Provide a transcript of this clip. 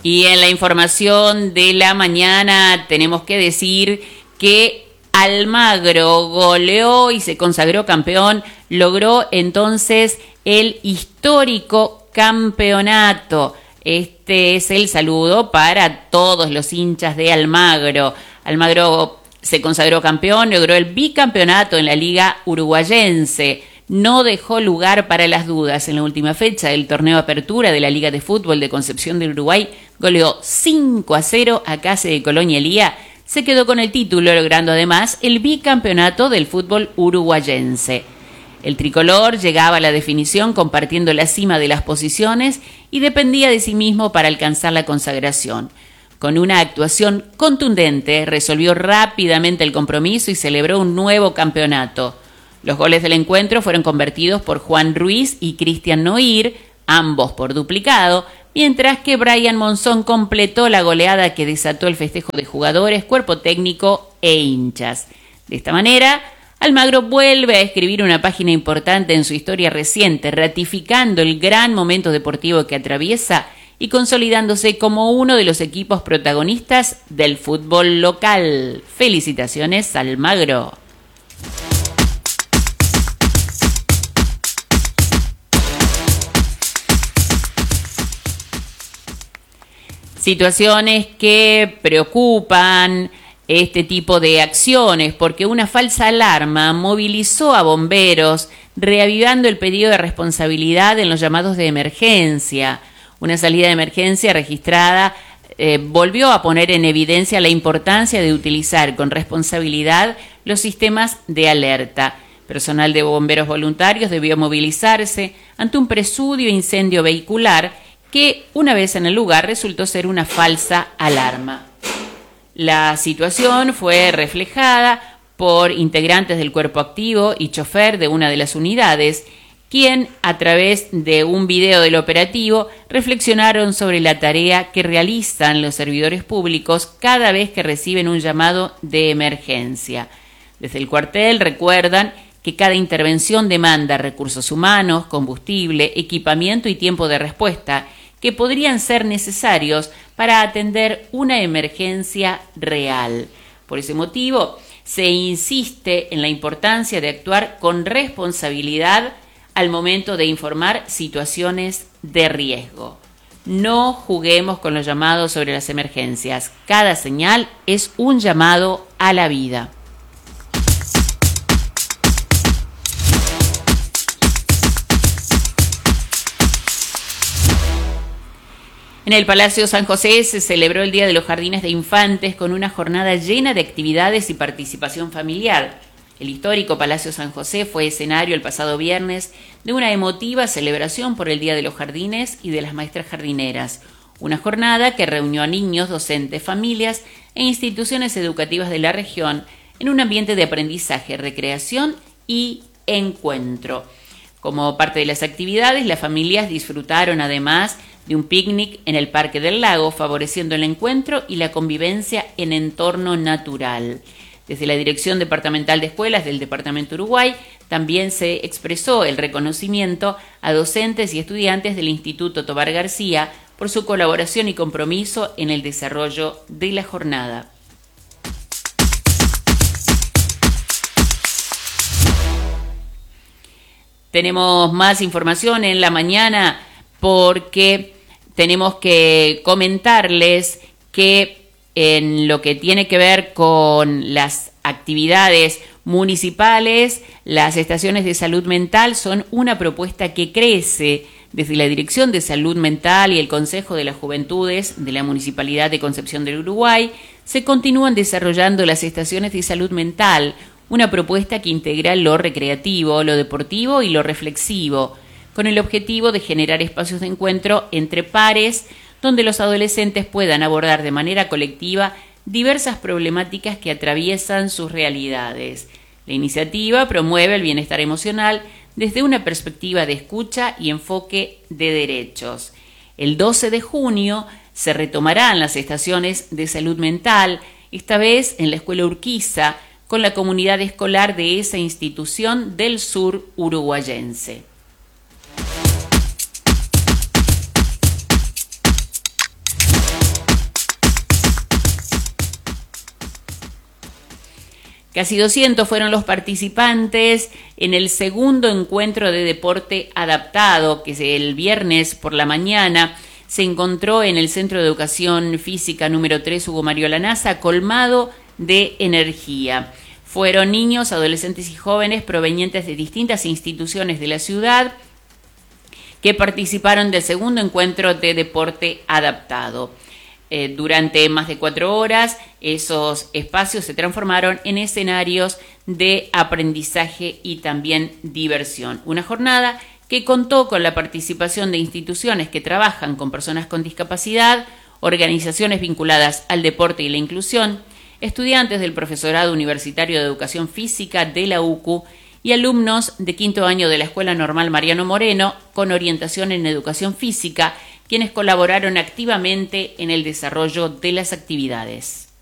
Y en la información de la mañana tenemos que decir que Almagro goleó y se consagró campeón, logró entonces el histórico campeonato. Este es el saludo para todos los hinchas de Almagro. Almagro se consagró campeón, logró el bicampeonato en la Liga Uruguayense. No dejó lugar para las dudas. En la última fecha del torneo Apertura de la Liga de Fútbol de Concepción del Uruguay, goleó 5-0 a Case de Colonia Elía. Se quedó con el título, logrando además el bicampeonato del fútbol uruguayense. El tricolor llegaba a la definición compartiendo la cima de las posiciones y dependía de sí mismo para alcanzar la consagración. Con una actuación contundente, resolvió rápidamente el compromiso y celebró un nuevo campeonato. Los goles del encuentro fueron convertidos por Juan Ruiz y Cristian Noir, ambos por duplicado, mientras que Brian Monzón completó la goleada que desató el festejo de jugadores, cuerpo técnico e hinchas. De esta manera, Almagro vuelve a escribir una página importante en su historia reciente, ratificando el gran momento deportivo que atraviesa y consolidándose como uno de los equipos protagonistas del fútbol local. ¡Felicitaciones, Almagro! Situaciones que preocupan este tipo de acciones, porque una falsa alarma movilizó a bomberos, reavivando el pedido de responsabilidad en los llamados de emergencia. Una salida de emergencia registrada volvió a poner en evidencia la importancia de utilizar con responsabilidad los sistemas de alerta. Personal de bomberos voluntarios debió movilizarse ante un presunto incendio vehicular que, una vez en el lugar, resultó ser una falsa alarma. La situación fue reflejada por integrantes del cuerpo activo y chofer de una de las unidades, quien, a través de un video del operativo, reflexionaron sobre la tarea que realizan los servidores públicos cada vez que reciben un llamado de emergencia. Desde el cuartel recuerdan que cada intervención demanda recursos humanos, combustible, equipamiento y tiempo de respuesta que podrían ser necesarios para atender una emergencia real. Por ese motivo, se insiste en la importancia de actuar con responsabilidad al momento de informar situaciones de riesgo. No juguemos con los llamados sobre las emergencias. Cada señal es un llamado a la vida. En el Palacio San José se celebró el Día de los Jardines de Infantes con una jornada llena de actividades y participación familiar. El histórico Palacio San José fue escenario el pasado viernes de una emotiva celebración por el Día de los Jardines y de las Maestras Jardineras, una jornada que reunió a niños, docentes, familias e instituciones educativas de la región en un ambiente de aprendizaje, recreación y encuentro. Como parte de las actividades, las familias disfrutaron además de un picnic en el Parque del Lago, favoreciendo el encuentro y la convivencia en entorno natural. Desde la Dirección Departamental de Escuelas del Departamento Uruguay también se expresó el reconocimiento a docentes y estudiantes del Instituto Tobar García por su colaboración y compromiso en el desarrollo de la jornada. Tenemos más información en la mañana porque tenemos que comentarles que en lo que tiene que ver con las actividades municipales, las estaciones de salud mental son una propuesta que crece. Desde la Dirección de Salud Mental y el Consejo de las Juventudes de la Municipalidad de Concepción del Uruguay se continúan desarrollando las estaciones de salud mental, una propuesta que integra lo recreativo, lo deportivo y lo reflexivo, con el objetivo de generar espacios de encuentro entre pares donde los adolescentes puedan abordar de manera colectiva diversas problemáticas que atraviesan sus realidades. La iniciativa promueve el bienestar emocional desde una perspectiva de escucha y enfoque de derechos. El 12 de junio se retomarán las estaciones de salud mental, esta vez en la Escuela Urquiza, con la comunidad escolar de esa institución del sur uruguayense. Casi 200 fueron los participantes en el segundo encuentro de deporte adaptado, que el viernes por la mañana se encontró en el Centro de Educación Física número 3 Hugo Mario Lanasa, colmado de energía. Fueron niños, adolescentes y jóvenes provenientes de distintas instituciones de la ciudad que participaron del segundo encuentro de deporte adaptado. Durante más de 4 horas, esos espacios se transformaron en escenarios de aprendizaje y también diversión. Una jornada que contó con la participación de instituciones que trabajan con personas con discapacidad, organizaciones vinculadas al deporte y la inclusión, estudiantes del Profesorado Universitario de Educación Física de la UCU y alumnos de quinto año de la Escuela Normal Mariano Moreno con orientación en Educación Física, quienes colaboraron activamente en el desarrollo de las actividades.